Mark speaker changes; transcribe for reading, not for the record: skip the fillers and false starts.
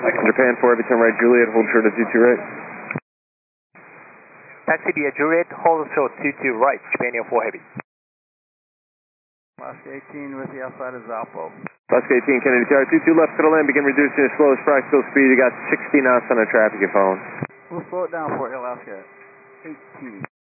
Speaker 1: Japan 4, Heavy 10 right, Juliet, hold short at 22 right.
Speaker 2: Taxi via Juliet, hold short 22 right, Japan 4 Heavy.
Speaker 3: Alaska 18 with the outside of Zalpo.
Speaker 1: Alaska 18, Kennedy Tower, 22 left to the land, begin reducing your slowest practical speed. You got 60 knots on the traffic you're following.
Speaker 3: We'll slow it down for you, Alaska 18.